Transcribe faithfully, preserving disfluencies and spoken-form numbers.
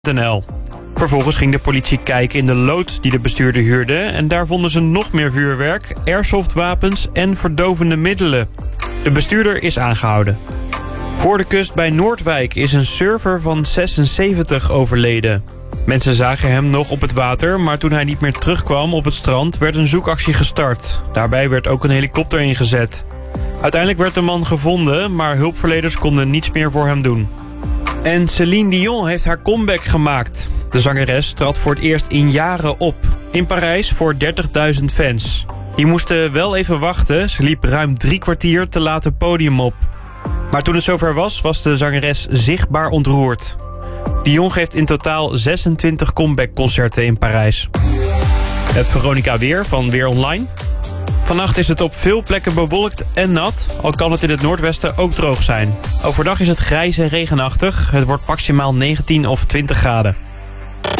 N L. Vervolgens ging de politie kijken in de loods die de bestuurder huurde en daar vonden ze nog meer vuurwerk, airsoftwapens en verdovende middelen. De bestuurder is aangehouden. Voor de kust bij Noordwijk is een surfer van zesenzeventig overleden. Mensen zagen hem nog op het water, maar toen hij niet meer terugkwam op het strand werd een zoekactie gestart. Daarbij werd ook een helikopter ingezet. Uiteindelijk werd de man gevonden, maar hulpverleners konden niets meer voor hem doen. En Céline Dion heeft haar comeback gemaakt. De zangeres trad voor het eerst in jaren op. In Parijs voor dertigduizend fans. Die moesten wel even wachten. Ze liep ruim drie kwartier te laat het podium op. Maar toen het zover was, was de zangeres zichtbaar ontroerd. Dion geeft in totaal zesentwintig comebackconcerten in Parijs. Het Veronica Weer van Weer Online. Vannacht is het op veel plekken bewolkt en nat, al kan het in het noordwesten ook droog zijn. Overdag is het grijs en regenachtig. Het wordt maximaal negentien of twintig graden.